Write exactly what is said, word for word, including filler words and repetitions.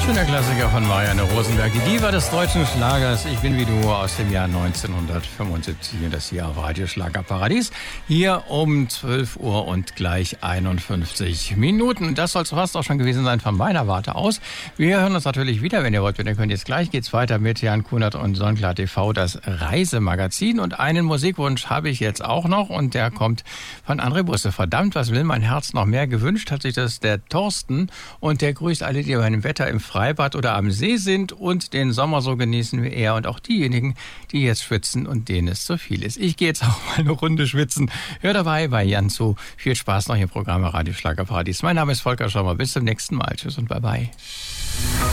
Schöner Klassiker von Marianne Rosenberg, die Diva des deutschen Schlagers. Ich bin wie du aus dem Jahr neunzehnhundertfünfundsiebzig und das hier auf Radio Schlagerparadies. Hier um zwölf Uhr und gleich einundfünfzig Minuten. Das soll es fast auch schon gewesen sein von meiner Warte aus. Wir hören uns natürlich wieder, wenn ihr wollt. Ihr könnt jetzt gleich geht's weiter mit Jan Kunert und Sonnenklar T V, das Reisemagazin. Und einen Musikwunsch habe ich jetzt auch noch und der kommt von André Busse. Verdammt, was will mein Herz noch mehr? Gewünscht hat sich das der Thorsten und der grüßt alle, die bei dem Wetter im Freibad oder am See sind und den Sommer so genießen wie er und auch diejenigen, die jetzt schwitzen und denen es zu viel ist. Ich gehe jetzt auch mal eine Runde schwitzen. Hör dabei bei Jan zu. Viel Spaß noch im Programm Radio Schlagerparadies. Mein Name ist Volker Schaumer. Bis zum nächsten Mal. Tschüss und bye bye.